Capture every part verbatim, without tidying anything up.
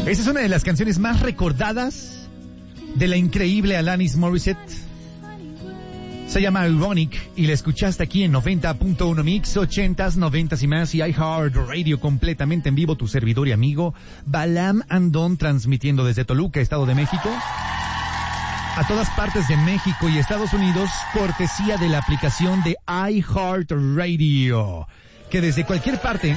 Esa es una de las canciones más recordadas de la increíble Alanis Morissette. Se llama Ironic y la escuchaste aquí en noventa punto uno Mix, ochentas, noventas y más y iHeartRadio completamente en vivo, tu servidor y amigo Balam Andón, transmitiendo desde Toluca, Estado de México, a todas partes de México y Estados Unidos, cortesía de la aplicación de iHeartRadio, que desde cualquier parte...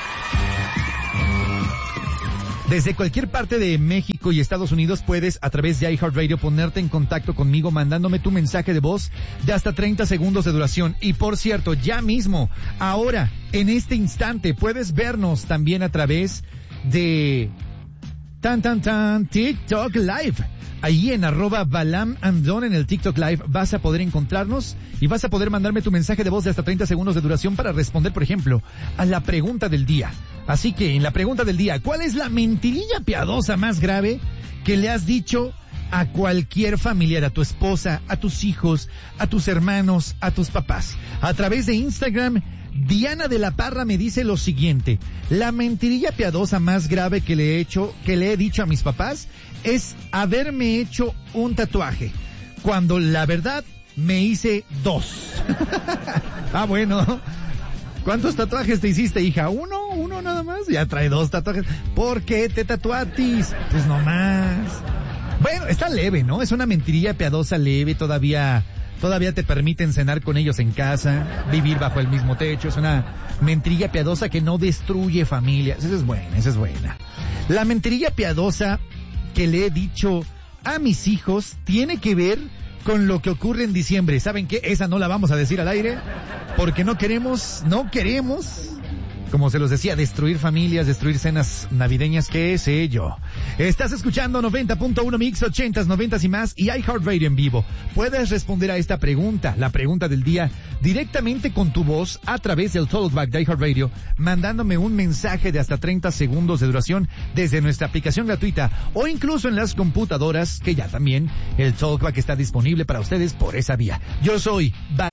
Desde cualquier parte de México y Estados Unidos puedes, a través de iHeartRadio, ponerte en contacto conmigo mandándome tu mensaje de voz de hasta treinta segundos de duración. Y por cierto, ya mismo, ahora, en este instante, puedes vernos también a través de tan tan tan TikTok Live. Ahí en arroba Balam Andón en el TikTok Live vas a poder encontrarnos y vas a poder mandarme tu mensaje de voz de hasta treinta segundos de duración para responder, por ejemplo, a la pregunta del día. Así que en la pregunta del día, ¿cuál es la mentirilla piadosa más grave que le has dicho a cualquier familiar, a tu esposa, a tus hijos, a tus hermanos, a tus papás? A través de Instagram, Diana de la Parra me dice lo siguiente: la mentirilla piadosa más grave que le he hecho, que le he dicho a mis papás es haberme hecho un tatuaje, cuando la verdad me hice dos. Ah, bueno. ¿Cuántos tatuajes te hiciste, hija? ¿Uno? ¿Uno nada más? Ya trae dos tatuajes. ¿Por qué te tatuatis? Pues no más. Bueno, está leve, ¿no? Es una mentirilla piadosa leve, todavía... Todavía te permiten cenar con ellos en casa, vivir bajo el mismo techo. Es una mentirilla piadosa que no destruye familias. Esa es buena, esa es buena. La mentirilla piadosa que le he dicho a mis hijos tiene que ver con lo que ocurre en diciembre. ¿Saben qué? Esa no la vamos a decir al aire, porque no queremos, no queremos... como se los decía, destruir familias, destruir cenas navideñas, qué sé yo. Estás escuchando noventa punto uno Mix, ochentas, noventas y más y iHeartRadio en vivo. Puedes responder a esta pregunta, la pregunta del día, directamente con tu voz a través del Talkback de iHeartRadio, mandándome un mensaje de hasta treinta segundos de duración desde nuestra aplicación gratuita o incluso en las computadoras, que ya también el Talkback está disponible para ustedes por esa vía. Yo soy...